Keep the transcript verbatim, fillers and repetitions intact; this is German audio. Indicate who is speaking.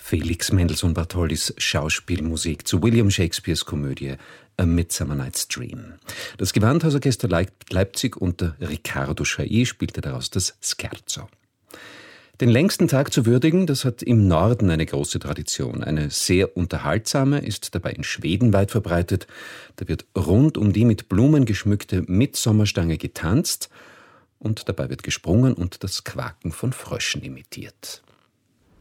Speaker 1: Felix Mendelssohn Bartholdys Schauspielmusik zu William Shakespeares Komödie A Midsummer Night's Dream. Das Gewandhausorchester Leipzig unter Riccardo Chailly spielte daraus das Scherzo. Den längsten Tag zu würdigen, das hat im Norden eine große Tradition. Eine sehr unterhaltsame ist dabei in Schweden weit verbreitet. Da wird rund um die mit Blumen geschmückte Mitsommerstange getanzt und dabei wird gesprungen und das Quaken von Fröschen imitiert.